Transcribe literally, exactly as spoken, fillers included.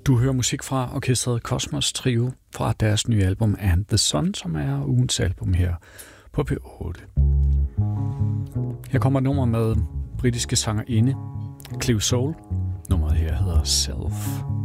Du hører musik fra orkestret Kosmos Trio fra deres nye album And the Sun, som er ugens album her på P otte. Her kommer et nummer med britiske sangerinde Cleo Sol. Nummeret her hedder Self.